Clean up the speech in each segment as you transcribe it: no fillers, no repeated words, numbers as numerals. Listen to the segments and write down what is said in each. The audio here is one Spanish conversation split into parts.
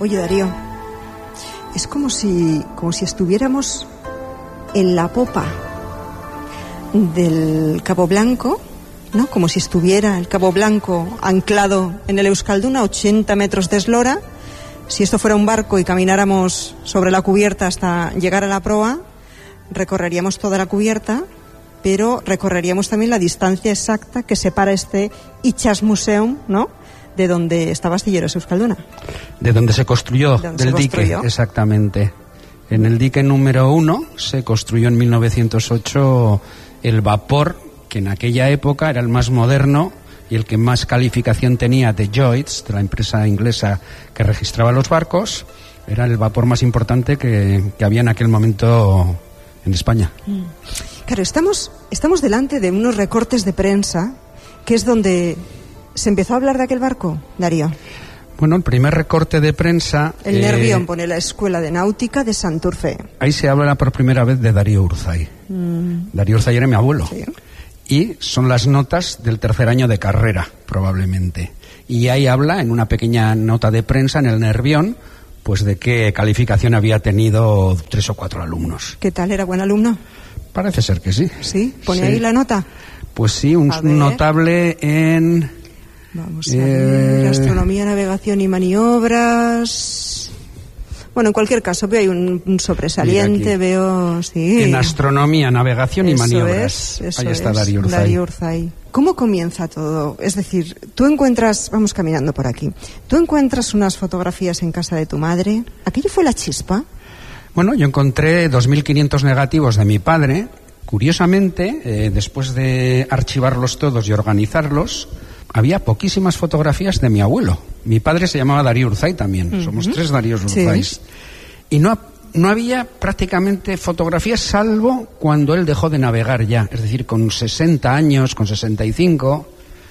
Oye, Darío, es como si estuviéramos en la popa del Cabo Blanco, ¿no? Como si estuviera el Cabo Blanco anclado en el Euskalduna, a 80 metros de eslora. Si esto fuera un barco y camináramos sobre la cubierta hasta llegar a la proa, recorreríamos toda la cubierta, pero recorreríamos también la distancia exacta que separa este Itxasmuseum, ¿no?, de donde estaba Astilleros Euskalduna. De donde se construyó, del dique, exactamente. En el dique número 1 se construyó en 1908 el vapor, que en aquella época era el más moderno y el que más calificación tenía de Lloyd's, de la empresa inglesa que registraba los barcos. Era el vapor más importante que había en aquel momento en España. Claro, estamos delante de unos recortes de prensa, que es donde se empezó a hablar de aquel barco, Darío. Bueno, el primer recorte de prensa... El Nervión pone la Escuela de Náutica de Santurce. Ahí se habla por primera vez de Darío Urzay. Darío Urzay era mi abuelo. ¿Sí? Y son las notas del tercer año de carrera, probablemente. Y ahí habla, en una pequeña nota de prensa en el Nervión, pues de qué calificación había tenido 3 o 4 alumnos. ¿Qué tal? ¿Era buen alumno? Parece ser que sí. ¿Sí? ¿Pone ahí la nota? Pues sí, un notable en... Vamos a ver, astronomía, navegación y maniobras. Bueno, en cualquier caso, veo ahí un sobresaliente, veo, sí. En astronomía, navegación y maniobras. Eso ahí está Darío Urzay. Darío Urzay. ¿Cómo comienza todo? Es decir, tú encuentras, vamos caminando por aquí, tú encuentras unas fotografías en casa de tu madre. ¿Aquello fue la chispa? Bueno, yo encontré 2.500 negativos de mi padre. Curiosamente, después de archivarlos todos y organizarlos, había poquísimas fotografías de mi abuelo. Mi padre se llamaba Darío Urzay también. Somos 3 Daríos Urzay. Sí. Y no había prácticamente fotografías, salvo cuando él dejó de navegar ya. Es decir, con 60 años, con 65.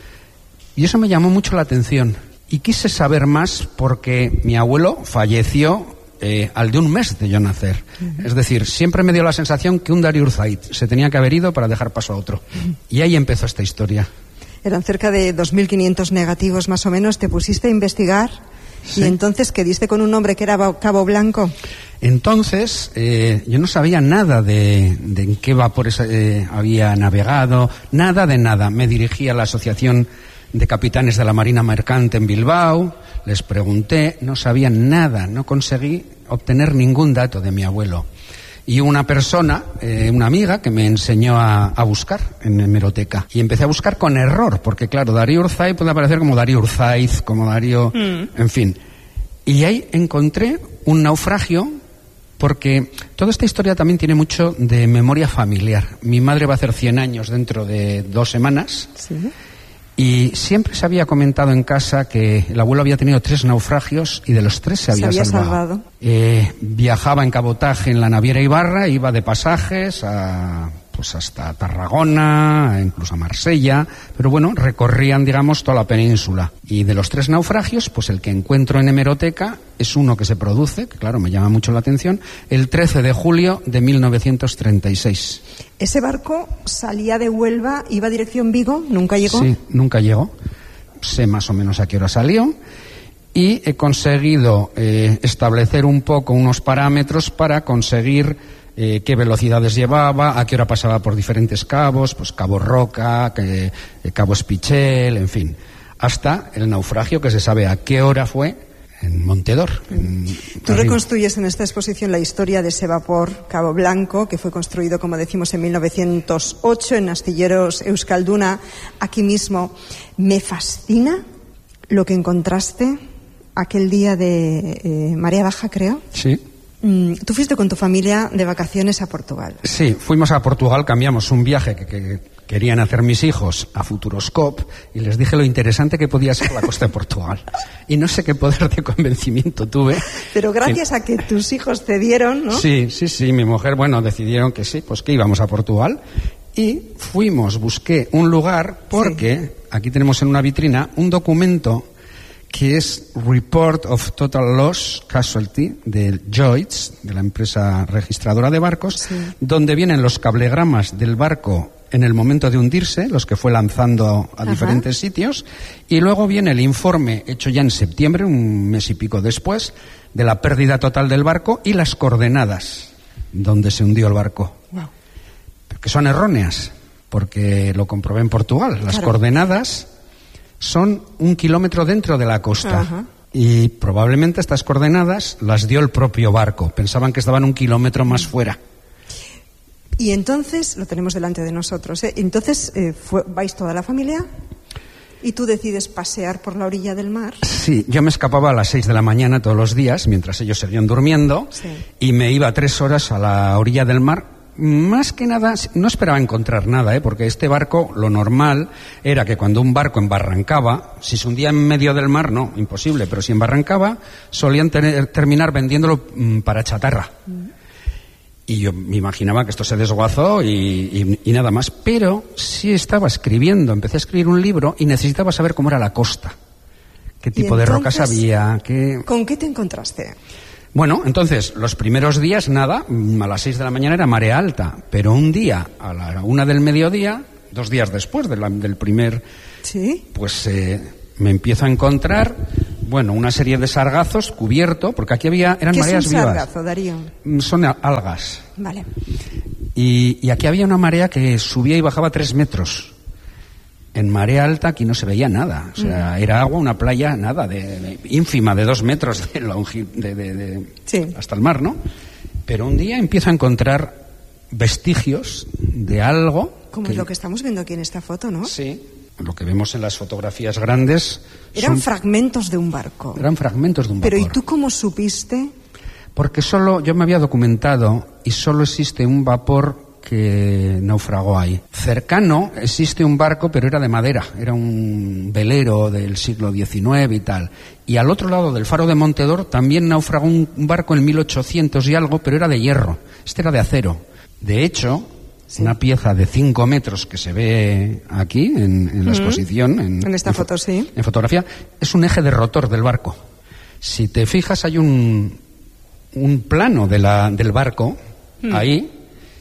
Y eso me llamó mucho la atención. Y quise saber más porque mi abuelo falleció al de un mes de yo nacer. Es decir, siempre me dio la sensación que un Darío Urzay se tenía que haber ido para dejar paso a otro. Y ahí empezó esta historia. Eran cerca de 2.500 negativos más o menos. Te pusiste a investigar. ¿Sí? Y entonces, ¿qué diste con un nombre que era Cabo Blanco? Entonces, yo no sabía nada de en qué vapores había navegado, nada de nada. Me dirigí a la Asociación de Capitanes de la Marina Mercante en Bilbao, les pregunté, no sabía nada, no conseguí obtener ningún dato de mi abuelo. Y una persona, una amiga, que me enseñó a buscar en hemeroteca. Y empecé a buscar con error, porque claro, Darío Urzay puede aparecer como Darío Urzaiz, como Darío... En fin. Y ahí encontré un naufragio, porque toda esta historia también tiene mucho de memoria familiar. Mi madre va a hacer 100 años dentro de 2 semanas. ¿Sí? Y siempre se había comentado en casa que el abuelo había tenido 3 naufragios y de los 3 se había salvado. Viajaba en cabotaje en la naviera Ibarra, iba de pasajes pues hasta Tarragona, incluso a Marsella, pero bueno, recorrían, digamos, toda la península. Y de los 3 naufragios, pues el que encuentro en hemeroteca es uno que se produce, que claro, me llama mucho la atención, el 13 de julio de 1936. ¿Ese barco salía de Huelva, iba dirección Vigo? ¿Nunca llegó? Sí, nunca llegó. Sé más o menos a qué hora salió. Y he conseguido establecer un poco unos parámetros para conseguir qué velocidades llevaba, a qué hora pasaba por diferentes cabos, pues Cabo Roca, Cabo Espichel, en fin, hasta el naufragio que se sabe a qué hora fue en Montedor. Tú reconstruyes en esta exposición la historia de ese vapor Cabo Blanco, que fue construido, como decimos, en 1908 en Astilleros Euskalduna, aquí mismo. Me fascina lo que encontraste aquel día de marea baja, creo. Sí. Tú fuiste con tu familia de vacaciones a Portugal. Sí, fuimos a Portugal, cambiamos un viaje que querían hacer mis hijos a Futuroscope y les dije lo interesante que podía ser la costa de Portugal. Y no sé qué poder de convencimiento tuve. Pero gracias a que tus hijos cedieron, ¿no? Sí, mi mujer, decidieron que sí, pues que íbamos a Portugal. Y busqué un lugar porque aquí tenemos en una vitrina un documento que es Report of Total Loss Casualty de Lloyd's, de la empresa registradora de barcos, sí, donde vienen los cablegramas del barco en el momento de hundirse, los que fue lanzando a diferentes sitios, y luego viene el informe hecho ya en septiembre, un mes y pico después, de la pérdida total del barco y las coordenadas donde se hundió el barco. Wow. Que son erróneas, porque lo comprobé en Portugal. Las coordenadas son 1 kilómetro dentro de la costa. Y probablemente estas coordenadas las dio el propio barco. Pensaban que estaban 1 kilómetro más fuera. Y entonces, lo tenemos delante de nosotros, ¿eh? Entonces, ¿vais toda la familia? ¿Y tú decides pasear por la orilla del mar? Sí, yo me escapaba a las 6 de la mañana todos los días, mientras ellos seguían durmiendo, sí, y me iba 3 horas a la orilla del mar. Más que nada, no esperaba encontrar nada, porque este barco, lo normal era que cuando un barco embarrancaba, si se hundía en medio del mar, no, imposible, pero si embarrancaba, solían terminar vendiéndolo para chatarra. Y yo me imaginaba que esto se desguazó y nada más. Pero sí estaba escribiendo, empecé a escribir un libro y necesitaba saber cómo era la costa. Qué tipo de rocas había. ¿Con qué te encontraste? Bueno, entonces, los primeros días, nada, a las 6 de la mañana era marea alta. Pero un día, a la 1 del mediodía, 2 días después del primer... ¿Sí? Pues me empiezo a encontrar... Bueno, una serie de sargazos cubierto, porque aquí eran mareas vivas. ¿Qué es un sargazo, Darío? Son algas. Vale. Y aquí había una marea que subía y bajaba 3 metros. En marea alta aquí no se veía nada. O sea, era agua, una playa, nada, ínfima, de 2 metros de longitud, sí, hasta el mar, ¿no? Pero un día empiezo a encontrar vestigios de algo. Como es lo que estamos viendo aquí en esta foto, ¿no? Sí. Lo que vemos en las fotografías grandes... Eran fragmentos de un barco. Eran fragmentos de un barco. Pero ¿y tú cómo supiste? Porque yo me había documentado y solo existe un vapor que naufragó ahí. Cercano existe un barco, pero era de madera. Era un velero del siglo XIX y tal. Y al otro lado del faro de Montedor también naufragó un barco en 1800 y algo, pero era de hierro. Este era de acero. De hecho... Sí. Una pieza de 5 metros que se ve aquí en la exposición. En esta foto, sí. En fotografía. Es un eje de rotor del barco. Si te fijas, hay un plano del barco ahí.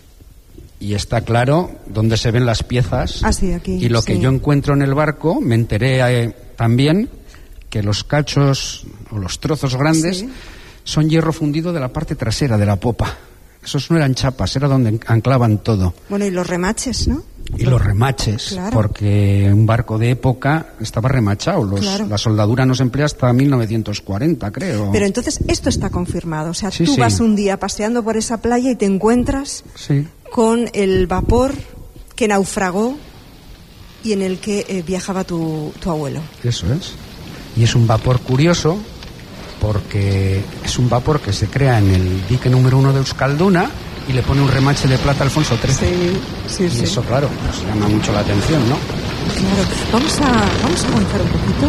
Y está claro dónde se ven las piezas. Ah, sí, aquí. Y lo que yo encuentro en el barco, me enteré también que los cachos o los trozos grandes son hierro fundido de la parte trasera de la popa. Esos no eran chapas, era donde anclaban todo. Bueno, y los remaches, ¿no? Y los remaches, claro, porque un barco de época estaba remachado. Claro. La soldadura no se emplea hasta 1940, creo. Pero entonces esto está confirmado. O sea, tú vas un día paseando por esa playa y te encuentras con el vapor que naufragó y en el que viajaba tu abuelo. Eso es. Y es un vapor curioso, porque es un vapor que se crea en el dique número 1 de Euskalduna y le pone un remache de plata Alfonso XIII. Sí. Y eso, claro, pues llama mucho la atención, ¿no? Claro. Vamos a avanzar un poquito.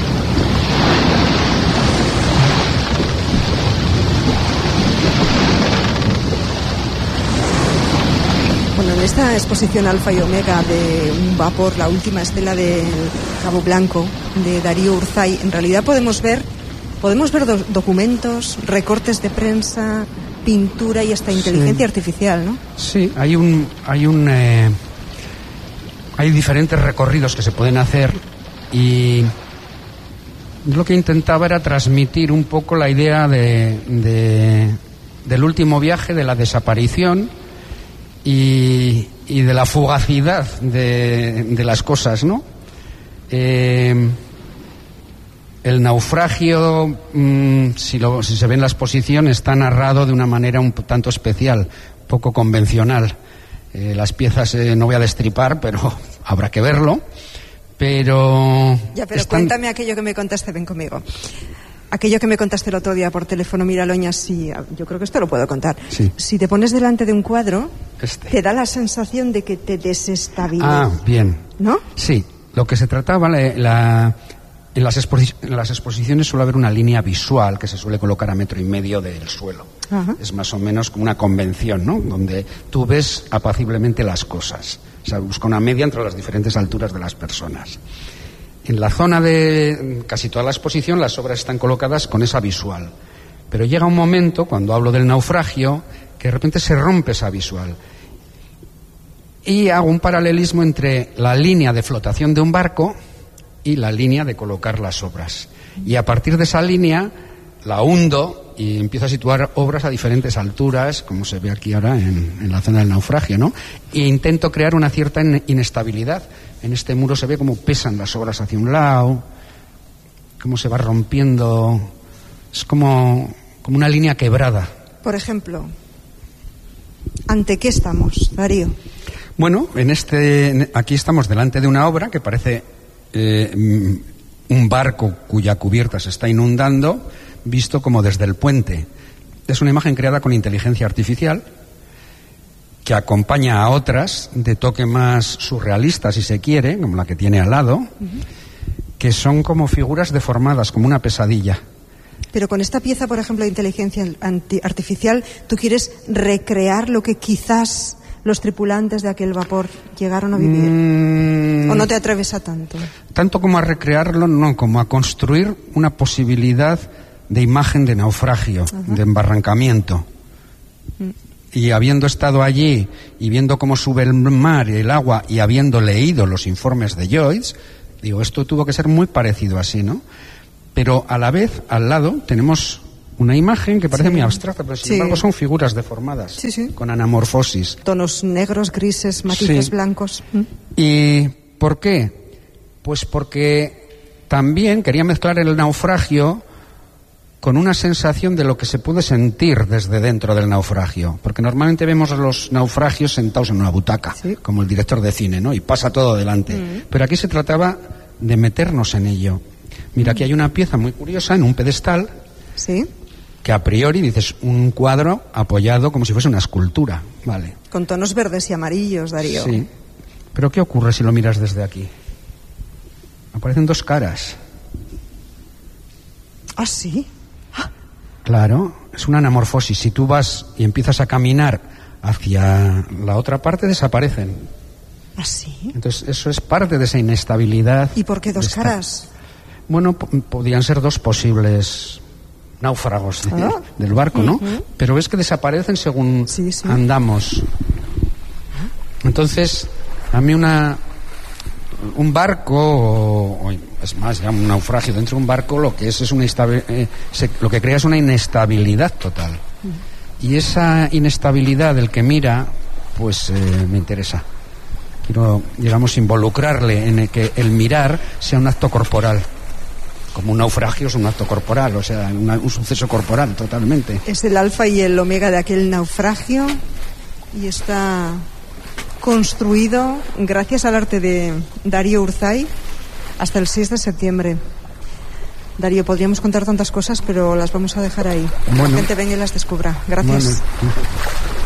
Bueno, en esta exposición Alfa y Omega de un vapor, la última estela del Cabo Blanco, de Darío Urzay, en realidad podemos ver documentos, recortes de prensa, pintura y hasta inteligencia artificial, ¿no? Sí, hay diferentes recorridos que se pueden hacer y lo que intentaba era transmitir un poco la idea del último viaje, de la desaparición y de la fugacidad de las cosas, ¿no? El naufragio, si se ve en la exposición, está narrado de una manera un tanto especial, poco convencional. Las piezas no voy a destripar, pero habrá que verlo. Pero cuéntame aquello que me contaste, ven conmigo. Aquello que me contaste el otro día por teléfono, mira, Loña, yo creo que esto lo puedo contar. Sí. Si te pones delante de un cuadro, te da la sensación de que te desestabiliza. Ah, bien. ¿No? Sí, lo que se trataba, en las exposiciones suele haber una línea visual que se suele colocar a 1,5 metros del suelo. Ajá. Es más o menos como una convención, ¿no? Donde tú ves apaciblemente las cosas. O sea, busca una media entre las diferentes alturas de las personas. En la zona de casi toda la exposición las obras están colocadas con esa visual. Pero llega un momento, cuando hablo del naufragio, que de repente se rompe esa visual. Y hago un paralelismo entre la línea de flotación de un barco y la línea de colocar las obras. Y a partir de esa línea la hundo y empiezo a situar obras a diferentes alturas, como se ve aquí ahora en la zona del naufragio, ¿no? E intento crear una cierta inestabilidad. En este muro se ve cómo pesan las obras hacia un lado, cómo se va rompiendo. Es como una línea quebrada. Por ejemplo, ¿ante qué estamos, Darío? Bueno, aquí estamos delante de una obra que parece un barco cuya cubierta se está inundando, visto como desde el puente. Es una imagen creada con inteligencia artificial que acompaña a otras de toque más surrealista, si se quiere, como la que tiene al lado, que son como figuras deformadas, como una pesadilla. Pero con esta pieza, por ejemplo, de inteligencia artificial, ¿tú quieres recrear lo que quizás los tripulantes de aquel vapor llegaron a vivir? ¿O no te atreves a tanto? Tanto como a recrearlo, no, como a construir una posibilidad de imagen de naufragio, de embarrancamiento. Y habiendo estado allí y viendo cómo sube el mar y el agua y habiendo leído los informes de Joyce, digo, esto tuvo que ser muy parecido así, ¿no? Pero a la vez, al lado, tenemos una imagen que parece muy abstracta, pero sin embargo son figuras deformadas, con anamorfosis. Tonos negros, grises, matices blancos. ¿Y por qué? Pues porque también quería mezclar el naufragio con una sensación de lo que se puede sentir desde dentro del naufragio. Porque normalmente vemos los naufragios sentados en una butaca, como el director de cine, ¿no? Y pasa todo delante. Pero aquí se trataba de meternos en ello. Mira, aquí hay una pieza muy curiosa en un pedestal, que a priori dices un cuadro apoyado como si fuese una escultura, ¿vale? Con tonos verdes y amarillos, Darío. Sí. Pero ¿qué ocurre si lo miras desde aquí? Aparecen dos caras. ¿Ah, sí? Claro, es una anamorfosis. Si tú vas y empiezas a caminar hacia la otra parte, desaparecen. ¿Ah, sí? Entonces, eso es parte de esa inestabilidad. ¿Y por qué dos caras? Bueno, podrían ser dos posibles náufragos del barco, ¿no? Pero ves que desaparecen según andamos. Entonces, a mí un barco, o es más, ya un naufragio dentro de un barco, lo que es una lo que crea es una inestabilidad total. Y esa inestabilidad del que mira, pues me interesa. Quiero, digamos, involucrarle en que el mirar sea un acto corporal. Como un naufragio es un acto corporal, o sea, un suceso corporal totalmente. Es el alfa y el omega de aquel naufragio y está construido gracias al arte de Darío Urzay hasta el 6 de septiembre. Darío, podríamos contar tantas cosas, pero las vamos a dejar ahí. Que la gente venga y las descubra. Gracias. Bueno.